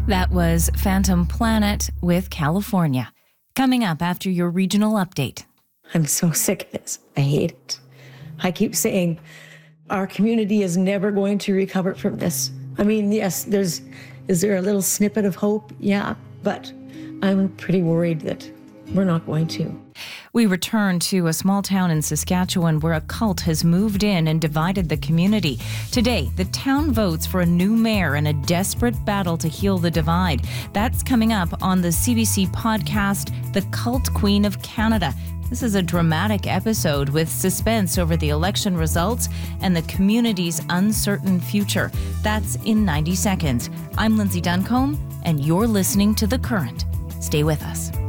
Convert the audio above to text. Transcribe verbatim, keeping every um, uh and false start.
That was Phantom Planet with California. Coming up after your regional update. I'm so sick of this. I hate it. I keep saying our community is never going to recover from this. I mean, yes, there's, is there a little snippet of hope? Yeah, but I'm pretty worried that we're not going to. We return to a small town in Saskatchewan where a cult has moved in and divided the community. Today, the town votes for a new mayor in a desperate battle to heal the divide. That's coming up on the C B C podcast, The Cult Queen of Canada. This is a dramatic episode with suspense over the election results and the community's uncertain future. That's in ninety seconds. I'm Lindsay Duncombe, and you're listening to The Current. Stay with us.